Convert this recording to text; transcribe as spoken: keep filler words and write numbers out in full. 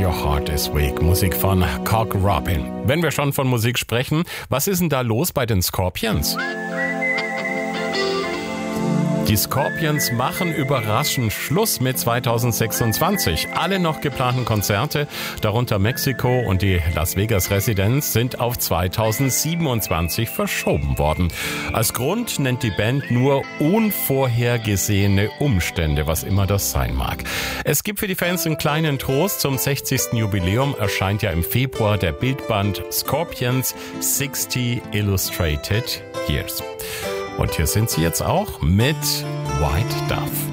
Your Heart Is Weak. Musik von Cock Robin. Wenn wir schon von Musik sprechen, was ist denn da los bei den Scorpions? Die Scorpions machen überraschend Schluss mit zweitausendsechsundzwanzig. Alle noch geplanten Konzerte, darunter Mexiko und die Las Vegas Residenz, sind auf zweitausendsiebenundzwanzig verschoben worden. Als Grund nennt die Band nur unvorhergesehene Umstände, was immer das sein mag. Es gibt für die Fans einen kleinen Trost. Zum sechzigsten Jubiläum erscheint ja im Februar der Bildband Scorpions sechzig Illustrated Years. Und hier sind sie jetzt auch mit White Dove.